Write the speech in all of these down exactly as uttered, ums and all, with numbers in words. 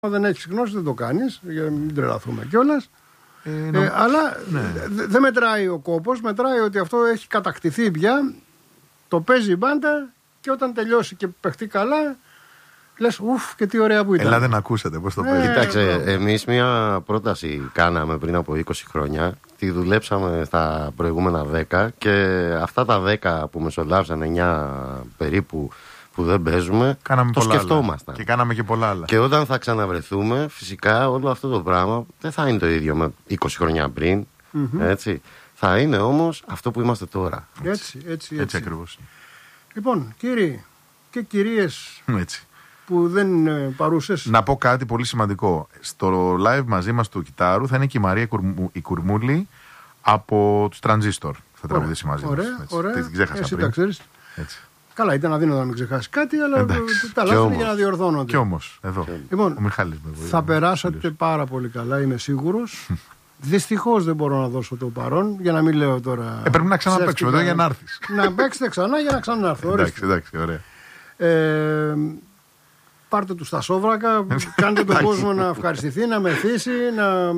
δεν έχεις γνώση δεν το κάνεις, για να μην τρελαθούμε κιόλας. Ε, νο... ε, αλλά ναι. δεν δε μετράει ο κόπος, μετράει ότι αυτό έχει κατακτηθεί πια, το παίζει η μπάντα και όταν τελειώσει και παιχτεί καλά, λες ουφ και τι ωραία που ήταν. Ελάτε να ακούσετε πώς το ε, παίζει. Κοιτάξτε, εμείς μια πρόταση κάναμε πριν από είκοσι χρόνια, τη δουλέψαμε στα προηγούμενα δέκα και αυτά τα δέκα που μεσολάβησαν, εννιά περίπου, που δεν παίζουμε, κάναμε το πολλά σκεφτόμασταν. Άλλα. Και κάναμε και πολλά άλλα. Και όταν θα ξαναβρεθούμε, φυσικά όλο αυτό το πράγμα δεν θα είναι το ίδιο με είκοσι χρόνια πριν. Mm-hmm. Έτσι. Θα είναι όμως αυτό που είμαστε τώρα. Έτσι, έτσι, έτσι. Έτσι ακριβώς. Λοιπόν, κύριοι και κυρίες έτσι. που δεν είναι παρούσες. Να πω κάτι πολύ σημαντικό. Στο live μαζί μας του Κιτάρου θα είναι και η Μαρία η Κουρμούλη από τους Τρανζίστορ. Θα τραγουδήσει μαζί μας. Ωραία, ωραία. Την ξέχασα Εσύ πριν. τα ξέρεις. Έτσι. Καλά, ήταν αδύνατο να μην ξεχάσει κάτι, αλλά εντάξει. Τα λάθη είναι για να διορθώνονται. Κι όμως, εδώ. Λοιπόν, ο Μιχάλης με βοήθησε. Θα περάσατε πάρα πολύ καλά, είμαι σίγουρος. Δυστυχώς δεν μπορώ να δώσω το παρόν, για να μην λέω τώρα. Ε, πρέπει να ξαναπαίξουμε εδώ για να έρθεις. Να παίξετε ξανά για να ξανάρθω. εντάξει, εντάξει, ωραία. Ε, πάρτε του στα σόβρακα, κάντε τον κόσμο να ευχαριστηθεί, να μεθύσει, να.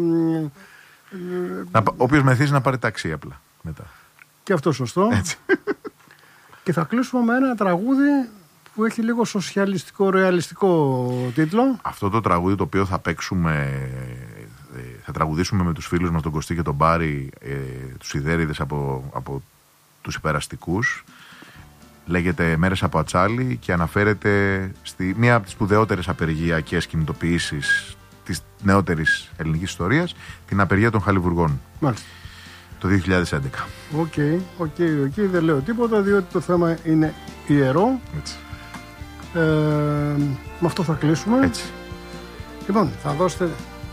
να όποιος μεθύσει να πάρει ταξί απλά μετά. Και αυτό σωστό. Έτσι. Και θα κλείσουμε με ένα τραγούδι που έχει λίγο σοσιαλιστικό, ρεαλιστικό τίτλο. Αυτό το τραγούδι το οποίο θα παίξουμε, θα τραγουδήσουμε με τους φίλους μας τον Κωστή και τον Μπάρη, ε, τους Ιδέριδες από, από τους υπεραστικούς. Λέγεται Μέρες από Ατσάλι και αναφέρεται στη μία από τις σπουδαιότερες απεργιακές κινητοποιήσεις της νεότερης ελληνικής ιστορίας, την απεργία των Χαλιβουργών. Μάλιστα. Το δύο χιλιάδες έντεκα. Οκ, οκ, οκ, δεν λέω τίποτα διότι το θέμα είναι ιερό. Έτσι. Ε, με αυτό θα κλείσουμε. Έτσι. Λοιπόν, θα δώσετε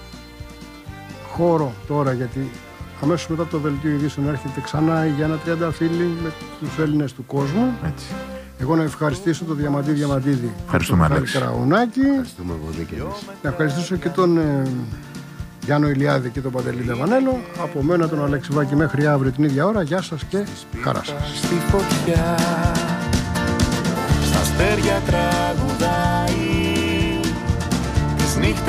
χώρο τώρα γιατί αμέσως μετά το δελτίο ειδήσεων έρχεται ξανά η Γιάννα Τριανταφύλλη με τους Έλληνες του κόσμου. Έτσι. Εγώ να ευχαριστήσω τον Διαμαντή Διαμαντίδη. Ευχαριστούμε, Αλέξη. Κραουνάκη. Ευχαριστούμε πολύ και εμείς. Να ευχαριστήσω και τον ε, Γιάννο Ηλιάδη και τον Παντελή Λεβανέλο. Από μένα τον Αλέξη Βάκη μέχρι αύριο την ίδια ώρα. Γεια σας και χαρά σας. Στη φωτιά, στα αστέρια τραγουδάει, τις νύχτες